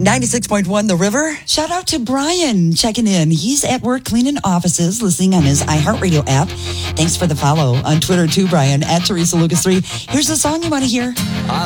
96.1 The River. Shout out to Brian checking in. He's at work cleaning offices, listening on his iHeartRadio app. Thanks for the follow on Twitter too, Brian, at Teresa Lucas 3. Here's the song you want to hear.